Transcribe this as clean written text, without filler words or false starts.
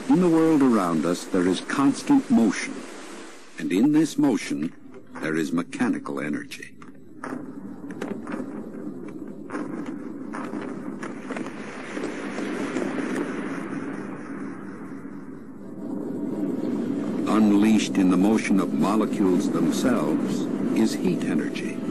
In the world around us, there is constant motion. And in this motion, there is mechanical energy. Unleashed in the motion of molecules themselves is heat energy.